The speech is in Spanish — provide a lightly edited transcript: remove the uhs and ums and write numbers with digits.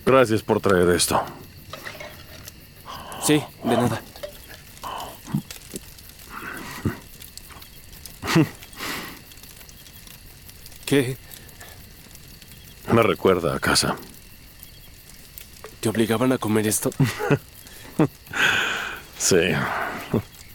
Gracias por traer esto. Sí, de nada. ¿Qué? Me recuerda a casa. ¿Te obligaban a comer esto? Sí.